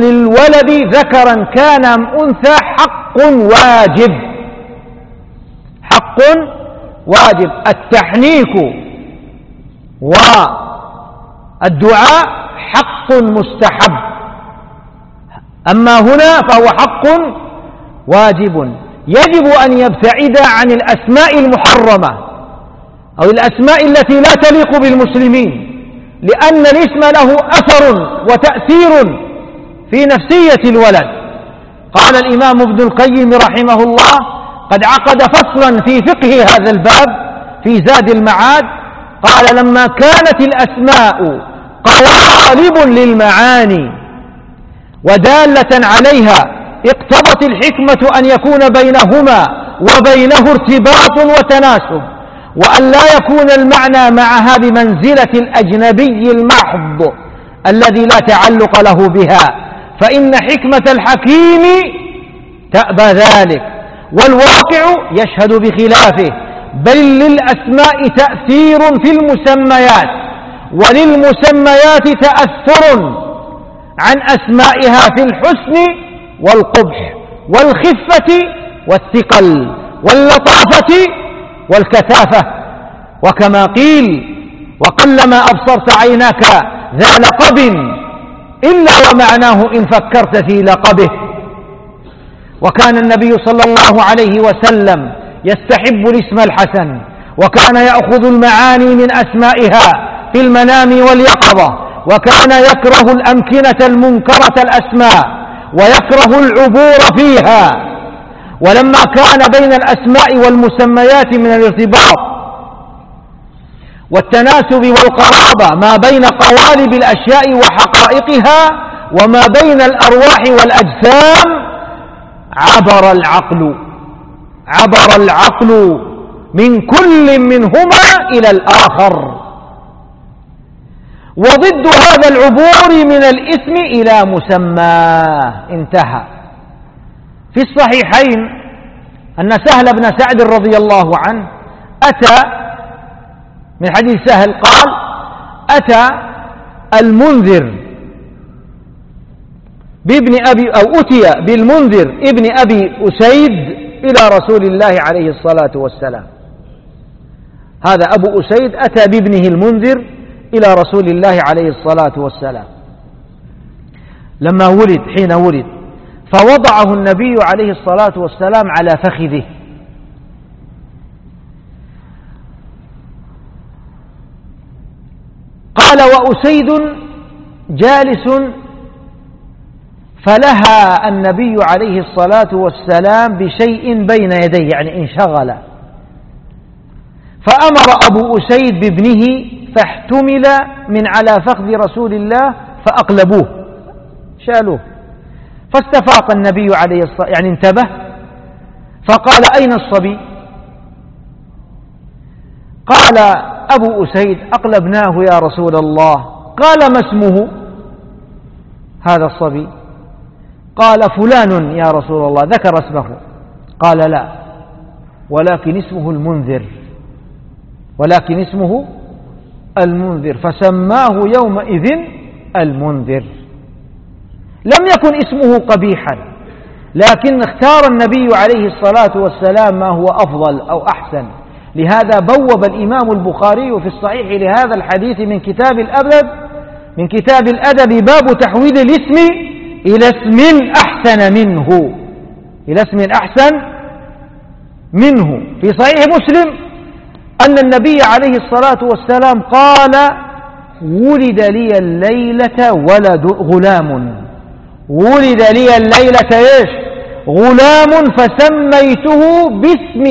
للولد ذكرا كان أم أنثى حق واجب، حق واجب. التحنيك والدعاء حق مستحب، أما هنا فهو حق واجب. يجب أن يبتعد عن الأسماء المحرمة أو الأسماء التي لا تليق بالمسلمين، لأن الاسم له أثر وتأثير في نفسية الولد. قال الإمام ابن القيم رحمه الله: قد عقد فصلا في فقه هذا الباب في زاد المعاد، قال: لما كانت الأسماء قوالب للمعاني ودالة عليها اقتضت الحكمة أن يكون بينهما وبينه ارتباط وتناسب، وأن لا يكون المعنى معها بمنزلة الأجنبي المحض الذي لا تعلق له بها، فإن حكمة الحكيم تأبى ذلك، والواقع يشهد بخلافه. بل للأسماء تأثير في المسميات، وللمسميات تأثر عن أسمائها في الحسن والقبح والخفة والثقل واللطافة والكثافة. وكما قيل: وقلما أبصرت عيناك ذا لقب إلا ومعناه إن فكرت في لقبه. وكان النبي صلى الله عليه وسلم يستحب الاسم الحسن، وكان يأخذ المعاني من أسمائها في المنام واليقظة، وكان يكره الأمكنة المنكرة الأسماء ويكره العبور فيها. ولما كان بين الأسماء والمسميات من الارتباط والتناسب والقرابة ما بين قوالب الأشياء وحقائقها وما بين الأرواح والأجسام، عبر العقل من كل منهما إلى الآخر، وضد هذا العبور من الاسم إلى مسماه انتهى. في الصحيحين أن سهل بن سعد رضي الله عنه أتى من حديث سهل قال: أتى المنذر بابن أبي أو أتي بالمنذر ابن أبي أسيد إلى رسول الله عليه الصلاة والسلام. هذا أبو أسيد أتى بابنه المنذر إلى رسول الله عليه الصلاة والسلام لما ولد، حين ولد، فوضعه النبي عليه الصلاة والسلام على فخذه، قال: وأسيد جالس، فلهى النبي عليه الصلاة والسلام بشيء بين يديه، يعني انشغل، فأمر أبو أسيد بابنه فاحتمل من على فخذ رسول الله فأقلبوه، شالوه، فاستفاق النبي عليه الصلاة يعني انتبه، فقال: أين الصبي؟ قال أبو أسيد: أقلبناه يا رسول الله. قال: ما اسمه هذا الصبي؟ قال: فلان يا رسول الله، ذكر اسمه. قال: لا، ولكن اسمه المنذر، فسماه يومئذ المنذر. لم يكن اسمه قبيحا، لكن اختار النبي عليه الصلاة والسلام ما هو أفضل أو أحسن. لهذا بوب الإمام البخاري في الصحيح لهذا الحديث من كتاب الأدب باب تحويل الاسم إلى اسم أحسن منه. في صحيح مسلم أن النبي عليه الصلاة والسلام قال: ولد لي الليلة غلام فسميته باسم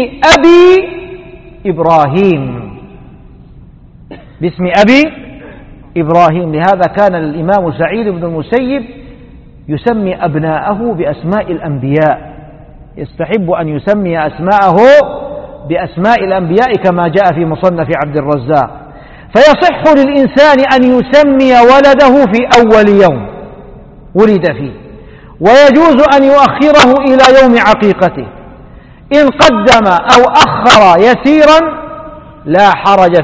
أبي إبراهيم. لهذا كان الإمام سعيد بن المسيب يسمي أبناءه بأسماء الأنبياء، يستحب أن يسمي أسماءه بأسماء الأنبياء كما جاء في مصنف عبد الرزاق. فيصح للإنسان أن يسمي ولده في أول يوم ولد فيه، ويجوز أن يؤخره إلى يوم عقيقته. إن قدم أو أخر يسيرا لا حرج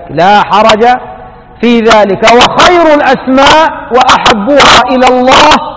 في ذلك. وخير الأسماء وأحبها إلى الله